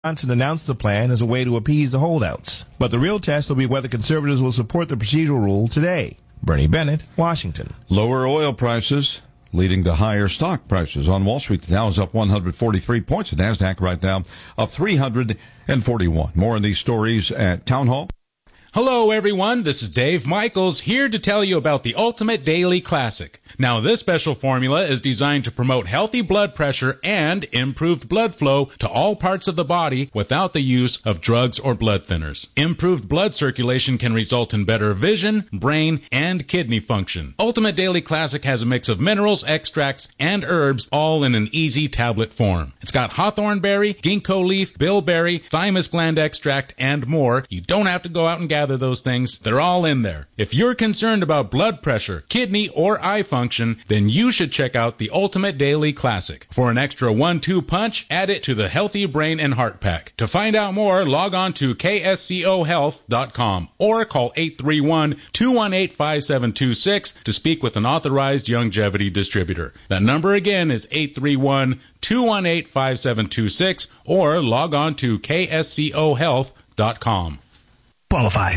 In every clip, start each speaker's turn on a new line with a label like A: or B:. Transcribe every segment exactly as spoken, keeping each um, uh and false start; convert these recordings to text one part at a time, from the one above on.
A: Johnson announced the plan as a way to appease the holdouts. But the real test will be whether conservatives will support the procedural rule today. Bernie Bennett, Washington.
B: Lower oil prices leading to higher stock prices on Wall Street. The Dow is up one hundred forty-three points. The NASDAQ right now up three hundred forty-one. More on these stories at Town Hall.
C: Hello, everyone. This is Dave Michaels here to tell you about the Ultimate Daily Classic. Now, this special formula is designed to promote healthy blood pressure and improved blood flow to all parts of the body without the use of drugs or blood thinners. Improved blood circulation can result in better vision, brain, and kidney function. Ultimate Daily Classic has a mix of minerals, extracts, and herbs, all in an easy tablet form. It's got hawthorn berry, ginkgo leaf, bilberry, thymus gland extract, and more. You don't have to go out and gather those things. They're all in there. If you're concerned about blood pressure, kidney, or eye function, then you should check out the Ultimate Daily Classic. For an extra one two punch, add it to the Healthy Brain and Heart Pack. To find out more, log on to K S C O health dot com or call eight three one, two one eight, five seven two six to speak with an authorized longevity distributor. That number again is eight three one, two one eight, five seven two six or log on to K S C O health dot com.
D: Qualify.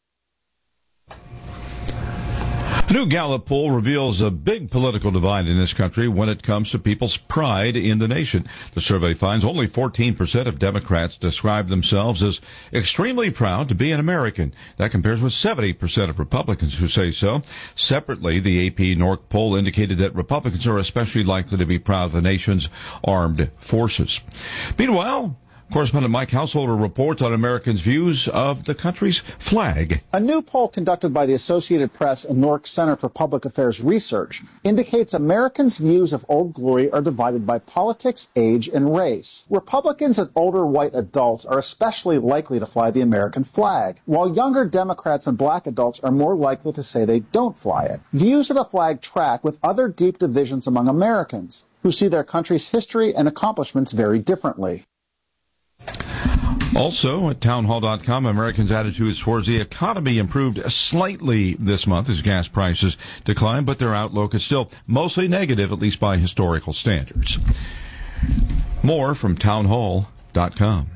B: A new Gallup poll reveals a big political divide in this country when it comes to people's pride in the nation. The survey finds only fourteen percent of Democrats describe themselves as extremely proud to be an American. That compares with seventy percent of Republicans who say so. Separately, the A P N O R C poll indicated that Republicans are especially likely to be proud of the nation's armed forces. Meanwhile, correspondent Mike Householder reports on Americans' views of the country's flag.
E: A new poll conducted by the Associated Press and N O R C Center for Public Affairs Research indicates Americans' views of Old Glory are divided by politics, age, and race. Republicans and older white adults are especially likely to fly the American flag, while younger Democrats and black adults are more likely to say they don't fly it. Views of the flag track with other deep divisions among Americans, who see their country's history and accomplishments very differently.
B: Also, at town hall dot com, Americans' attitudes towards the economy improved slightly this month as gas prices declined, but their outlook is still mostly negative, at least by historical standards. More from town hall dot com.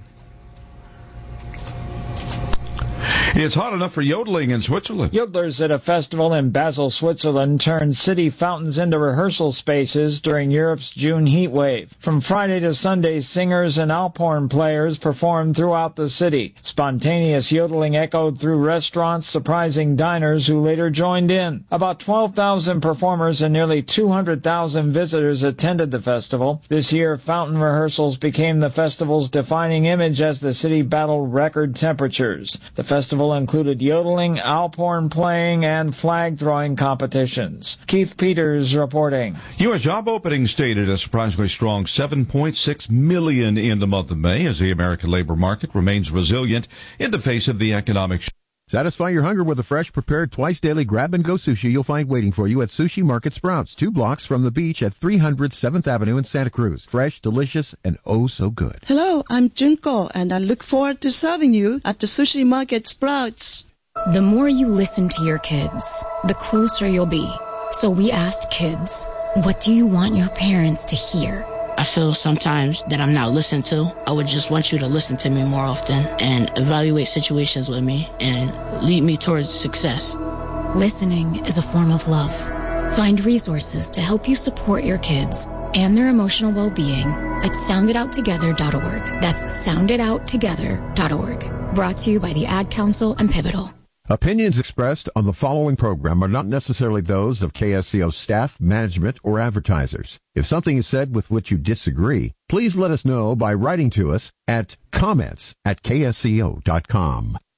B: It's hot enough for yodeling in Switzerland.
F: Yodelers at a festival in Basel, Switzerland, turned city fountains into rehearsal spaces during Europe's June heat wave. From Friday to Sunday, singers and alphorn players performed throughout the city. Spontaneous yodeling echoed through restaurants, surprising diners who later joined in. About twelve thousand performers and nearly two hundred thousand visitors attended the festival. This year, fountain rehearsals became the festival's defining image as the city battled record temperatures. The festival included yodeling, alphorn playing, and flag-throwing competitions. Keith Peters reporting.
B: U S job openings stayed at a surprisingly strong seven point six million in the month of May as the American labor market remains resilient in the face of the economic shift.
G: Satisfy your hunger with a fresh, prepared, twice-daily grab-and-go sushi you'll find waiting for you at Sushi Market Sprouts, two blocks from the beach at three hundred seventh Avenue in Santa Cruz. Fresh, delicious, and oh so good.
H: Hello, I'm Junko, and I look forward to serving you at the Sushi Market Sprouts.
I: The more you listen to your kids, the closer you'll be. So we asked kids, what do you want your parents to hear?
J: I feel sometimes that I'm not listened to. I would just want you to listen to me more often and evaluate situations with me and lead me towards success.
I: Listening is a form of love. Find resources to help you support your kids and their emotional well-being at sound it out together dot org. That's sound it out together dot org. Brought to you by the Ad Council and Pivotal.
G: Opinions expressed on the following program are not necessarily those of K S C O staff, management, or advertisers. If something is said with which you disagree, please let us know by writing to us at comments at K S C O dot com.